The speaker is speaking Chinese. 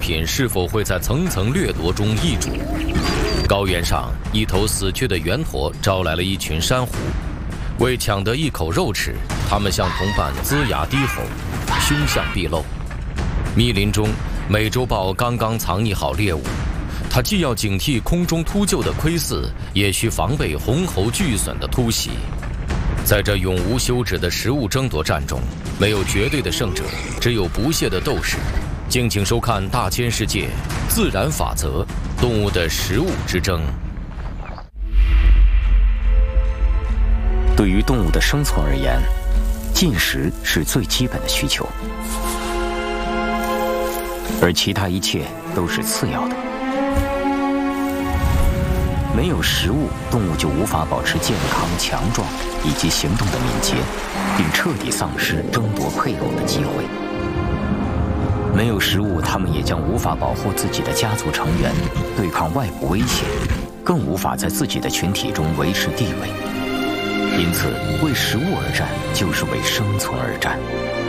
品是否会在层层掠夺中易主。高原上，一头死去的猿驼招来了一群山狐，为抢得一口肉吃，他们向同伴龇牙低吼，凶相毕露。密林中，美洲豹刚刚藏匿好猎物，它既要警惕空中突救的窥伺，也需防备红喉巨隼的突袭。在这永无休止的食物争夺战中，没有绝对的胜者，只有不懈的斗士。敬请收看《大千世界：自然法则：动物的食物之争》。 对于动物的生存而言，进食是最基本的需求，而其他一切都是次要的。没有食物，动物就无法保持健康、强壮以及行动的敏捷，并彻底丧失争夺配偶的机会。没有食物，它们也将无法保护自己的家族成员，对抗外部威胁，更无法在自己的群体中维持地位。因此，为食物而战，就是为生存而战。